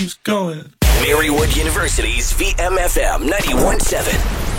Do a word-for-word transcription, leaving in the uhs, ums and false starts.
keeps going. Marywood University's V M F M ninety-one point seven.